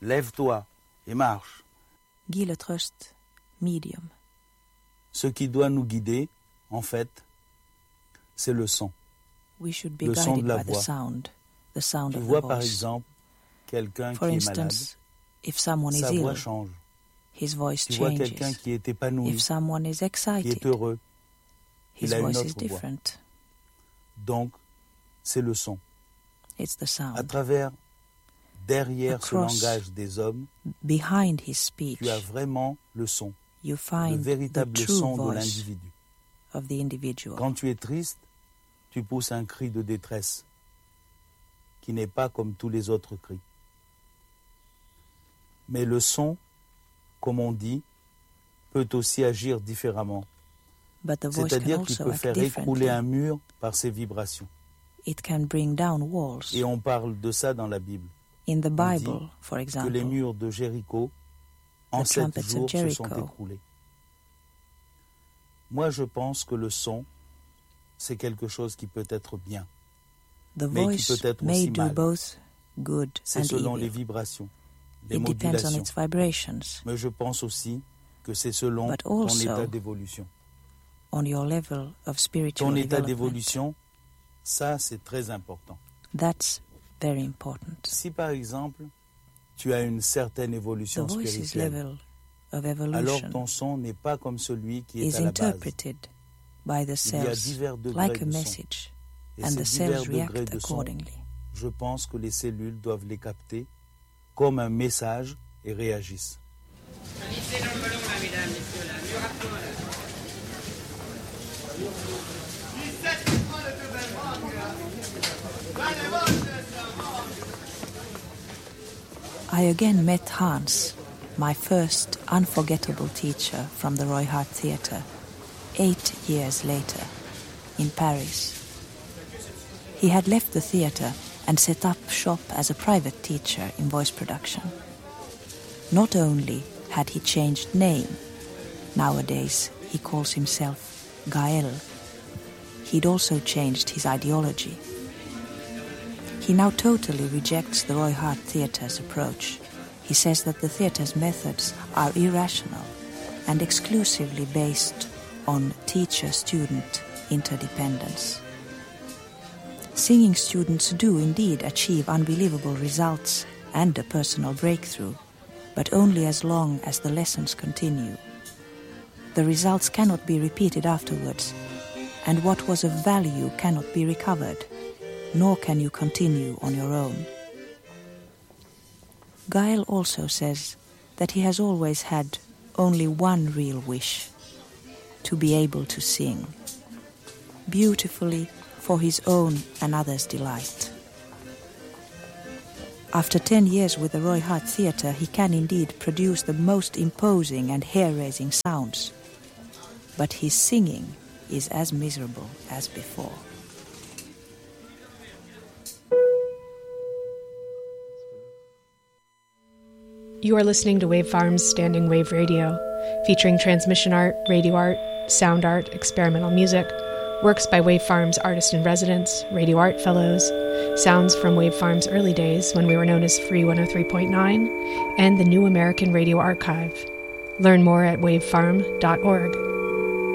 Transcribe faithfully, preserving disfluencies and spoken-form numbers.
lève-toi et marche. Gi le trøst, medium. Ce qui doit nous guider, en fait, c'est le son. We should be Le son guided de la by the voix. sound, the sound Tu of the vois par voice. exemple quelqu'un For qui est malade, instance, if someone is sa voix ill, change. his voice Tu vois quelqu'un changes. qui est épanoui, If someone is qui excited, est heureux, his il a une voice autre is voix. different. Donc, c'est le son. It's the À sound. travers, derrière ce Across, langage des hommes, Behind his speech, tu as vraiment le son, you le find the véritable true son de voice l'individu. of the individual. Quand tu es triste, tu pousses un cri de détresse qui n'est pas comme tous les autres cris. Mais le son, comme on dit, peut aussi agir différemment. But the voice can C'est-à-dire qu'il also peut act faire écrouler differently. un mur par ses vibrations. It can bring down walls. Et on parle de ça dans la Bible. In the On dit Bible, for Que les example, murs de Jéricho, en The sept trumpets of jours, se sont Jericho. écroulés. Moi, je pense que le son, c'est quelque chose qui peut être bien. the mais qui voice peut être may aussi do mal. both good C'est and selon les evil. vibrations, les It depends on modulations. its vibrations, Mais je pense aussi que c'est selon But ton also état d'évolution. on your level of spiritual Ton état development. d'évolution, ça, c'est très important. That's very important. Si, par exemple, tu as une certaine The évolution voice's spirituelle, level of alors evolution ton son n'est pas comme celui qui est is à la base. interpreted by the Il y a cells divers degrés like a de son. message, Et and ces the divers cells degrés react de son, accordingly. je pense que les cellules doivent les capter comme un message et réagissent. Glissez dans le ballon là, mesdames, messieurs, là. Mieux rapidement, là. I again met Hans, my first unforgettable teacher from the Roy Hart Theatre, eight years later, in Paris. He had left the theatre and set up shop as a private teacher in voice production. Not only had he changed name, nowadays he calls himself Gael, he'd also changed his ideology. He now totally rejects the Roy Hart Theatre's approach. He says that the theatre's methods are irrational and exclusively based on teacher-student interdependence. Singing students do indeed achieve unbelievable results and a personal breakthrough, but only as long as the lessons continue. The results cannot be repeated afterwards, and what was of value cannot be recovered, nor can you continue on your own. Gael also says that he has always had only one real wish, to be able to sing, beautifully for his own and others' delight. After ten years with the Roy Hart Theatre, he can indeed produce the most imposing and hair-raising sounds, but his singing is as miserable as before. You are listening to Wave Farm's Standing Wave Radio, featuring transmission art, radio art, sound art, experimental music, works by Wave Farm's artist-in-residence, radio art fellows, sounds from Wave Farm's early days when we were known as Free one oh three point nine, and the New American Radio Archive. Learn more at wave farm dot org.